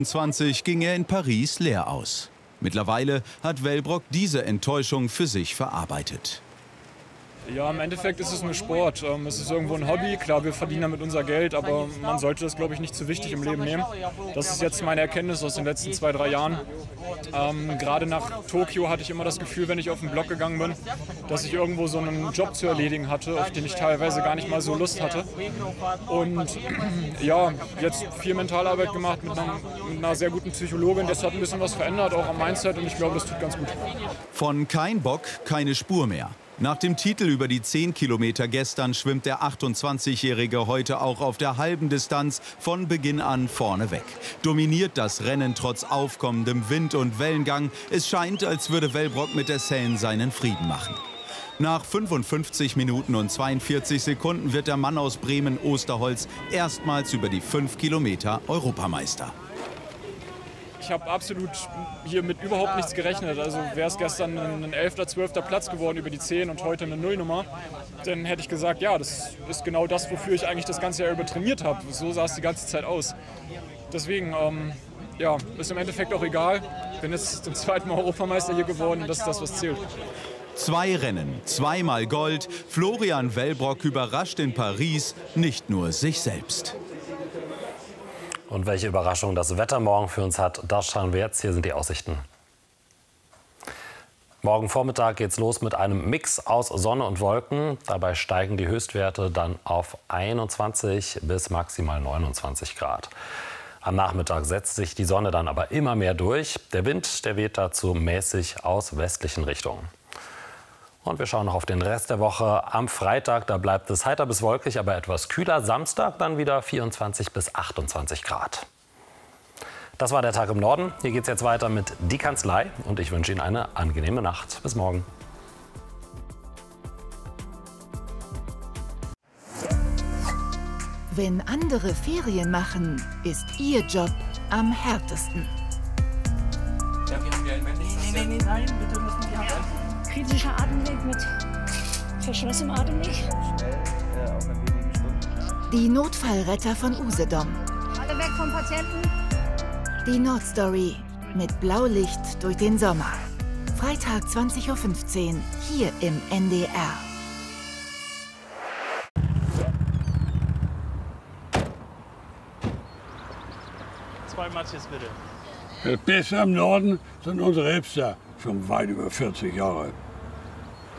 20 ging er in Paris leer aus. Mittlerweile hat Wellbrock diese Enttäuschung für sich verarbeitet. Ja, im Endeffekt ist es nur Sport. Es ist irgendwo ein Hobby. Klar, wir verdienen damit unser Geld, aber man sollte das, glaube ich, nicht zu wichtig im Leben nehmen. Das ist jetzt meine Erkenntnis aus den letzten 2-3 Jahren. Gerade nach Tokio hatte ich immer das Gefühl, wenn ich auf den Block gegangen bin, dass ich irgendwo so einen Job zu erledigen hatte, auf den ich teilweise gar nicht mal so Lust hatte. Und ja, jetzt viel Mentalarbeit gemacht mit einer sehr guten Psychologin. Das hat ein bisschen was verändert, auch am Mindset, und ich glaube, das tut ganz gut. Von kein Bock, keine Spur mehr. Nach dem Titel über die 10 Kilometer gestern schwimmt der 28-Jährige heute auch auf der halben Distanz von Beginn an vorne weg. Dominiert das Rennen trotz aufkommendem Wind und Wellengang. Es scheint, als würde Wellbrock mit der Seine seinen Frieden machen. Nach 55 Minuten und 42 Sekunden wird der Mann aus Bremen-Osterholz erstmals über die 5 Kilometer Europameister. Ich habe absolut hier mit überhaupt nichts gerechnet. Also wäre es gestern ein 11., 12. Platz geworden über die 10 und heute eine Nullnummer, dann hätte ich gesagt, ja, das ist genau das, wofür ich eigentlich das ganze Jahr über trainiert habe. So sah es die ganze Zeit aus. Deswegen, ja, ist im Endeffekt auch egal. Bin jetzt zum 2. Mal Europameister hier geworden und das ist das, was zählt. 2 Rennen, 2-mal Gold. Florian Wellbrock überrascht in Paris nicht nur sich selbst. Und welche Überraschung das Wetter morgen für uns hat, das schauen wir jetzt. Hier sind die Aussichten. Morgen Vormittag geht's los mit einem Mix aus Sonne und Wolken. Dabei steigen die Höchstwerte dann auf 21 bis maximal 29 Grad. Am Nachmittag setzt sich die Sonne dann aber immer mehr durch. Der Wind, der weht dazu mäßig aus westlichen Richtungen. Und wir schauen noch auf den Rest der Woche. Am Freitag, da bleibt es heiter bis wolkig, aber etwas kühler. Samstag dann wieder 24 bis 28 Grad. Das war der Tag im Norden. Hier geht es jetzt weiter mit Die Kanzlei. Und ich wünsche Ihnen eine angenehme Nacht. Bis morgen. Wenn andere Ferien machen, ist Ihr Job am härtesten. Ja, wir haben ja im Endeffekt... Nein, bitte müssen die Hand halten. Kritischer Atemweg mit verschlossenem Atemweg. Schnell, auch in wenigen Stunden. Die Notfallretter von Usedom. Alle weg vom Patienten. Die Nordstory mit Blaulicht durch den Sommer. Freitag 20:15 Uhr hier im NDR. Zwei Matches bitte. Das Beste am Norden sind unsere Hipster, schon weit über 40 Jahre.